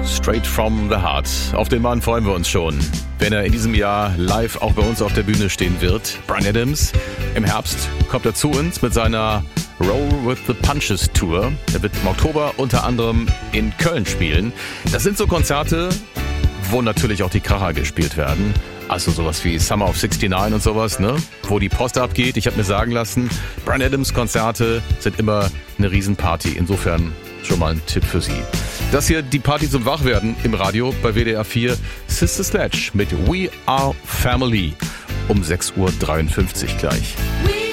Straight from the Heart. Auf den Mann freuen wir uns schon, wenn er in diesem Jahr live auch bei uns auf der Bühne stehen wird. Bryan Adams. Im Herbst kommt er zu uns mit seiner Roll with the Punches Tour. Er wird im Oktober unter anderem in Köln spielen. Das sind so Konzerte, wo natürlich auch die Kracher gespielt werden. Also sowas wie Summer of 69 und sowas, ne? Wo die Post abgeht. Ich habe mir sagen lassen, Bryan Adams Konzerte sind immer eine Riesenparty. Insofern schon mal ein Tipp für Sie. Das hier die Party zum Wachwerden im Radio bei WDR 4. Sister Sledge mit We Are Family um 6.53 Uhr gleich.